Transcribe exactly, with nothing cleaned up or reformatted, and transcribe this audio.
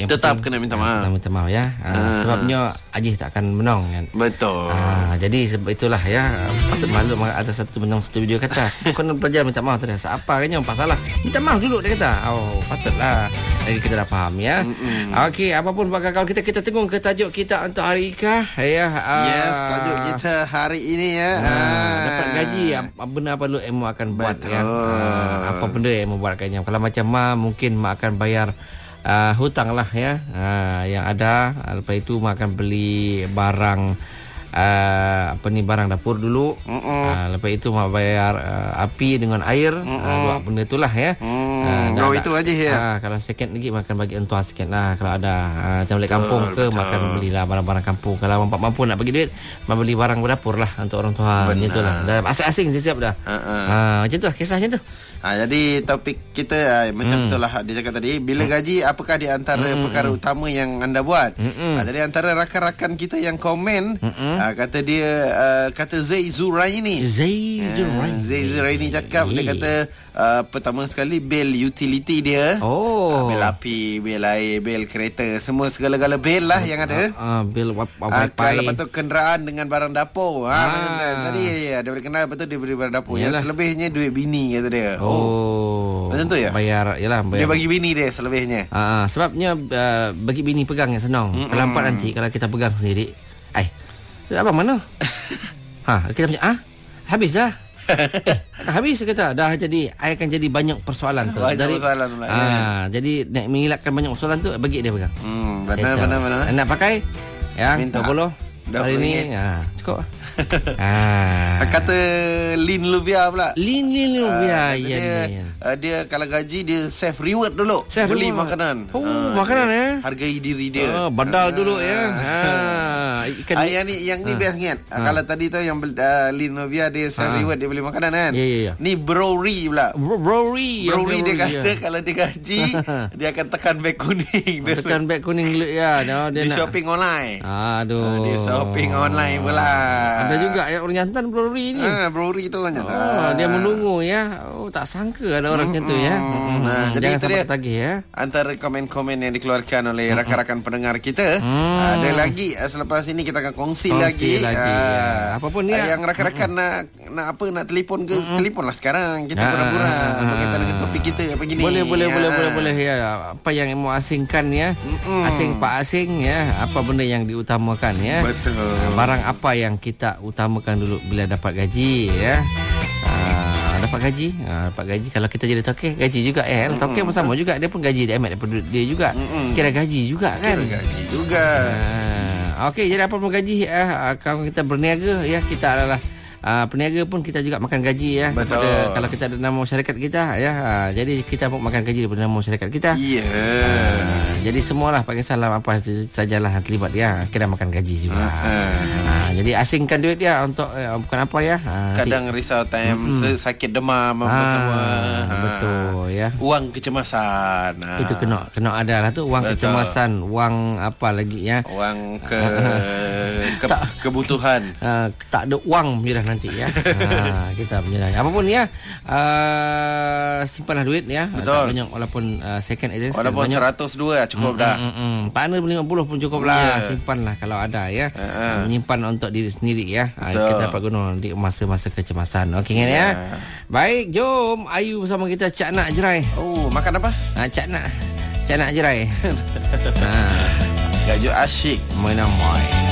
Yang tetap penting, kena minta ah, maaf. Kena minta maaf ya. Ah, Ah. Sebabnya Aziz tak akan menang kan. Betul. Ah, jadi sebab itulah ya, patut maklum ada satu menang satu video kata kena belajar minta maaf tadi. Apa kan yang pasal lah. Minta maaf dulu dia kata. Oh, patutlah. Jadi kita dah faham ya. Okey, apapun bakal kawan kita, kita tengok ke tajuk kita untuk hari Ika ya. Ah, Yes, tajuk kita hari ini ya. Ah, Ah. dapat gaji, apa benda apa dulu Emo akan buat. Betul. Ya. Ah, apa benda Emo buatkannya. Kalau macam Ma mungkin Ma akan bayar uh, hutang lah ya, uh, yang ada. Lepas itu Ma akan beli barang, uh, apa ni, barang dapur dulu. uh, Lepas itu Ma bayar uh, api dengan air. uh, Dua benda itulah ya. Hmm, dah- oh, dah- itu aja ya. ah, Kalau sikit lagi makan bagi entuan sikit lah. Kalau ada uh, macam balik kampung ke, betul. makan belilah barang-barang kampung. Kalau mampu, mampu nak bagi duit, Ma beli barang berdapur lah untuk orang tua. Benar. Itulah. Dah asing-asing siap dah. Ah, ah. Ah, macam tu lah kisah macam tu. Ha, jadi topik kita uh, macam hmm. betul lah dia cakap tadi, bila gaji apakah di antara hmm. perkara utama yang anda buat. Hmm. Ha, jadi antara rakan-rakan kita yang komen, Hmm. uh, kata dia uh, kata Zai Zuraini. Zai Zuraini. Uh, Zai Zuraini cakap, dia kata uh, pertama sekali bil utility dia. Oh. Uh, bil api, bil air, bil kereta, semua segala-gala bil lah yang ada. Ah, bil wifi. Ah, lepas tu kenderaan dengan barang dapur. Ha, Ah. tadi ya, dia beli kenderaan, lepas tu dia beli barang dapur. Yalah. Yang selebihnya duit bini kata dia. Oh. Macam tu ya? Bayar, yalah, bayar. Dia bagi bini dia selebihnya. Ah, sebabnya uh, bagi bini pegang yang senang. Mm-mm. Kalau empat nanti kalau kita pegang sendiri, ai. Abang mana? Ha, kita macam ah, habis dah. eh, dah habis kata. Dah jadi, ai akan jadi banyak persoalan tu. Banyak Dari, persoalan pula, ah, ya. Jadi nak mengelakkan banyak persoalan tu, bagi dia pegang. Hmm, benar, Settle. benar, benar. Nak pakai yang Minta. dua puluh dua hari puluh ni. ringgit. Ha, cukup. ah. Kata Lin Luvia pula. Lin Lin Lin Ah, ya, kata ya, dia, ya. uh, dia kalau gaji dia save reward dulu. Save beli reward. makanan. Oh, Ah, makanan, dia eh? Hargai diri dia. Oh, badal Ah. dulu ya. Ha, ikan Ah, yang ni yang ni Ah. best ingat. Ah. Ah. Kalau tadi tu yang uh, Lin Luvia dia save Ah. reward, dia beli makanan kan. Ya, ya, ya. Ni Brory pula. Brory. Brory dia ya. kata kalau dia gaji dia akan tekan beg kuning. Dia, Tekan beg kuning dulu ya. Dia, dia dia nak shopping online. Aduh. Ah, dia shopping online pula. Ada juga yang orang jantan Brory ni. Ah, Brory tu kan nyata. Oh, dia menunggu ya. Oh, tak sangka ada orang macam tu ya. Mm-mm. Nah, jadi Jangan itu sampai dia. tagih ya. Antara komen-komen yang dikeluarkan oleh rakan-rakan pendengar kita. Hmm. Ada lagi uh, selepas ini kita akan kongsi, Kongsi lagi. lagi, Ah, ya. Apapun dia. uh, yang rakan-rakan nak nak apa nak telefon ke, telefonlah sekarang. Kita Ah, borak-borak ah, berkaitan ah. dengan topik kita apa gini. Boleh boleh Ya. boleh boleh boleh ya. Apa yang mau asingkan ya. Mm-mm. Asing pak asing ya. Apa benda yang diutamakan ya. Betul. Ah, barang apa yang kita utamakan dulu bila dapat gaji ya. Ah, dapat gaji, ah, dapat gaji kalau kita jadi tokek, gaji juga eh. Tokek pun sama juga, dia pun gaji dia ambil daripada dia juga. Mm-mm. Kira gaji juga kan. Kira gaji juga. Ah, okey, jadi apa pun gaji ah, kalau kita berniaga ya, kita adalah ah, peniaga pun kita juga makan gaji ya. Betul. Daripada, kalau kita ada nama syarikat kita ya, ah, jadi kita pun makan gaji daripada nama syarikat kita. Ya. Ah, jadi semualah pakai salam apa sajalah yang terlibat ya, kita makan gaji juga. Ah, jadi asingkan duit dia untuk eh, bukan apa ya. Ah, Kadang risau time mm-hmm. sakit demam apa Ah, semua. betul ya. Wang kecemasan. Ah. Itu kena kena ada lah tu, wang Betul. kecemasan, wang apa lagi ya. Wang ke, ke Tak. kebutuhan. Uh, tak ada wang punya dah nanti ya. ha, kita punya dah. Apapun ya, uh, simpanlah duit ya. Betul. Tak banyak walaupun uh, second agency Walaupun banyak. seratus dua cukup dah. Mm, mm, mm. Partner lima puluh pun cukup lah. Ya. Simpanlah kalau ada ya. Ha-ha. Menyimpan untuk diri sendiri ya. Ha, Betul. kita dapat guna di masa-masa kecemasan. Okey kan ya. Ya. Baik, jom Ayu bersama kita Cak Nak Jerai. Oh, makan apa? Ha, Cak Nak. Cak Nak Jerai. ha, Gajuk asyik. mana mai.